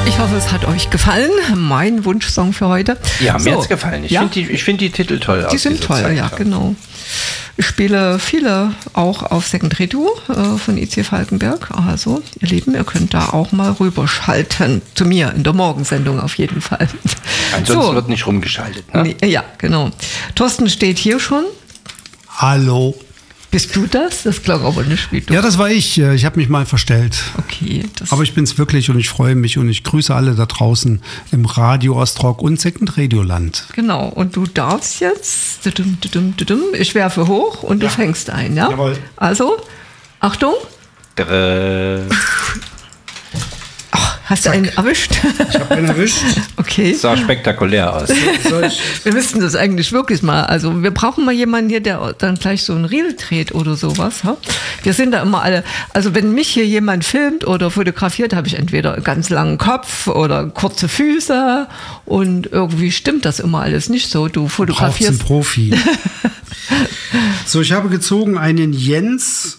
Ich hoffe, es hat euch gefallen. Mein Wunschsong für heute. Ja, mir hat's gefallen. Ich finde die Titel toll. Die sind toll, ja, genau. Ich spiele viele auch auf Second Radio von IC Falkenberg. Also, ihr Lieben, ihr könnt da auch mal rüberschalten. Zu mir in der Morgensendung auf jeden Fall. Ansonsten wird nicht rumgeschaltet, ne? Nee, ja, genau. Thorsten steht hier schon. Hallo. Bist du das? Das klang aber nicht wie du. Ja, das war ich. Ich habe mich mal verstellt. Okay. Aber ich bin's wirklich und ich freue mich und ich grüße alle da draußen im Radio Ostrock und Second Radio Land. Genau. Und du darfst jetzt, ich werfe hoch und du fängst ein, ja? Jawohl. Also, Achtung. Hast du einen erwischt? Ich habe einen erwischt. Okay. Das sah spektakulär aus. Wir müssten das eigentlich wirklich mal, also wir brauchen mal jemanden hier, der dann gleich so ein Reel dreht oder sowas. Ha? Wir sind da immer alle, also wenn mich hier jemand filmt oder fotografiert, habe ich entweder einen ganz langen Kopf oder kurze Füße und irgendwie stimmt das immer alles nicht so. Du fotografierst. Einen Profi. So, ich habe gezogen einen Jens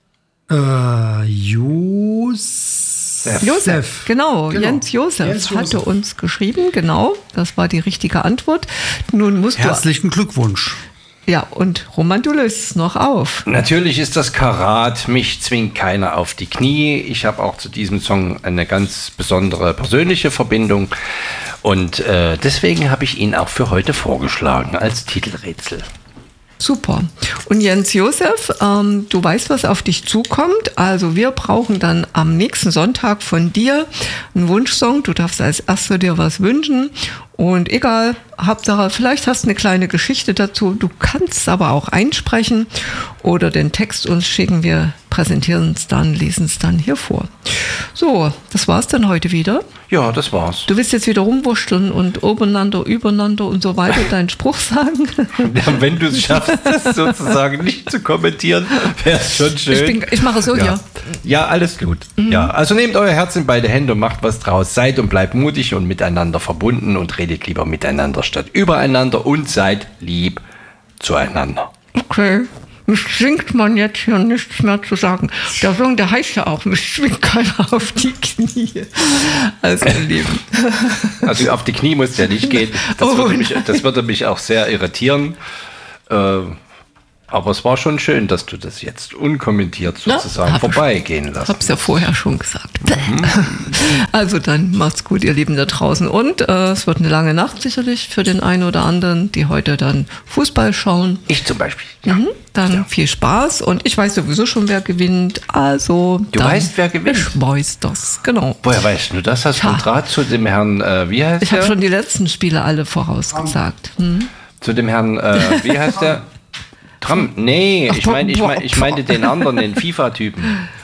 Josef. Genau. Jens Josef hatte uns geschrieben, genau, das war die richtige Antwort. Nun musst Herzlichen Glückwunsch. Ja, und Roman, du löst es noch auf. Natürlich ist das Karat, mich zwingt keiner auf die Knie. Ich habe auch zu diesem Song eine ganz besondere persönliche Verbindung und deswegen habe ich ihn auch für heute vorgeschlagen als Titelrätsel. Super. Und Jens Josef, du weißt, was auf dich zukommt. Also wir brauchen dann am nächsten Sonntag von dir einen Wunschsong. Du darfst als Erster dir was wünschen. Und egal, Hauptsache, vielleicht hast du eine kleine Geschichte dazu. Du kannst aber auch einsprechen oder den Text uns schicken. Wir präsentieren es dann, lesen es dann hier vor. So, das war's dann heute wieder. Ja, das war's. Du willst jetzt wieder rumwurschteln und obeneinander, übereinander und so weiter deinen Spruch sagen? Ja, wenn du es schaffst, das sozusagen nicht zu kommentieren, wäre es schon schön. Ich mache so, ja. Ja, alles gut. Mhm. Ja, also nehmt euer Herz in beide Hände und macht was draus. Seid und bleibt mutig und miteinander verbunden und redet lieber miteinander statt übereinander und seid lieb zueinander. Okay. Mich zwingt man jetzt hier nichts mehr zu sagen. Der Song, der heißt ja auch, mich zwingt keiner auf die Knie. Also, ihr Lieben. Also auf die Knie muss ja nicht gehen. Das würde mich auch sehr irritieren. Aber es war schon schön, dass du das jetzt unkommentiert sozusagen vorbeigehen lässt. Ich hab's ja vorher schon gesagt. Also dann macht's gut, ihr Lieben da draußen. Und es wird eine lange Nacht sicherlich für den einen oder anderen, die heute dann Fußball schauen. Ich zum Beispiel. Ja. Dann viel Spaß. Und ich weiß sowieso schon, wer gewinnt. Also du weißt, wer gewinnt? Ich weiß das, genau. Woher weißt du das? Hast du Draht zu dem Herrn, wie heißt der? Ich habe schon die letzten Spiele alle vorausgesagt. Zu dem Herrn, wie heißt der? Trump? Nee, ich meinte den anderen, den FIFA-Typen.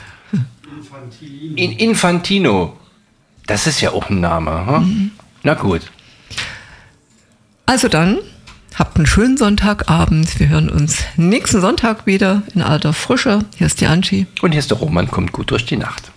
Infantino. Das ist ja auch ein Name. Hm? Na gut. Also dann, habt einen schönen Sonntagabend. Wir hören uns nächsten Sonntag wieder in alter Frische. Hier ist die Angie. Und hier ist der Roman, kommt gut durch die Nacht.